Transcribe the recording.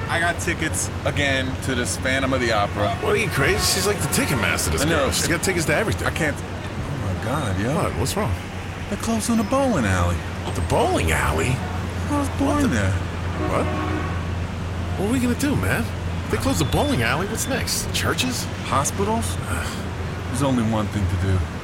I got tickets again to this Phantom of the Opera. What are you, crazy? She's like the ticket master, this I know. girl. She's got tickets to everything. I can't. Oh my God, yo. What? What's wrong? They're closing the bowling alley. The bowling alley? I was born there. What? What are we gonna do, man? They close the bowling alley. What's next? Churches? Hospitals? There's only one thing to do.